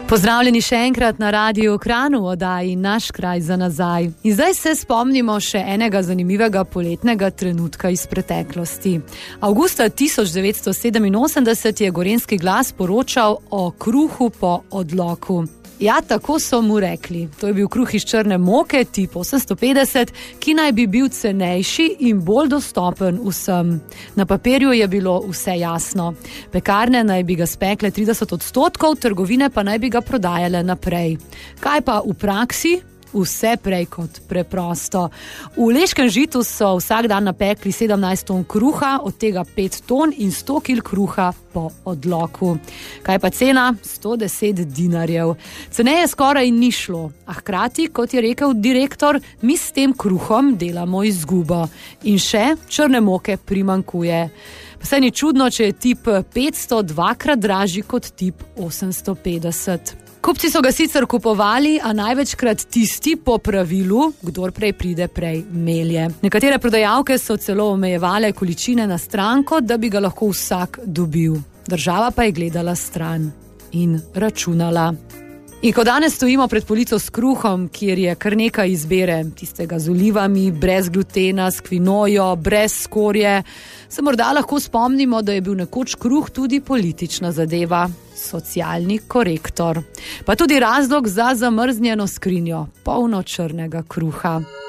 Pozdravljeni še enkrat na Radiu Kranj v oddaji Naš kraj za nazaj. In zdaj se spomnimo še enega zanimivega poletnega trenutka iz preteklosti. Avgusta 1987 je Gorenjski glas poročal o kruhu po odloku. Ja, tako so mu rekli. To je bil kruh iz črne moke, tip 850, ki naj bi bil cenejši in bolj dostopen vsem. Na papirju je bilo vse jasno. Pekarne naj bi ga spekle 30%, trgovine pa naj bi ga prodajale naprej. Kaj pa v praksi? Vse prej kot preprosto. V Leškem Žitu so vsak dan napekli 17 ton kruha, od tega 5 ton in 100 kil kruha po odloku. Kaj pa cena? 110 dinarjev. Ceneje skoraj ni šlo, a hkrati, kot je rekel direktor, mi s tem kruhom delamo izgubo. In še črne moke primanjkuje. Saj ni čudno, če je tip 500 dvakrat dražji kot tip 850. Kupci so ga sicer kupovali, a največkrat tisti po pravilu, kdor prej pride, prej melje. Nekatere prodajalke so celo omejevale količine na stranko, da bi ga lahko vsak dobil. Država pa je gledala stran in računala. In ko danes stojimo pred polico s kruhom, kjer je kar nekaj izbire, tistega z olivami, brez glutena, s kvinojo, brez skorje, se morda lahko spomnimo, da je bil nekoč kruh tudi politična zadeva, socialni korektor. Pa tudi razlog za zamrznjeno skrinjo, polno črnega kruha.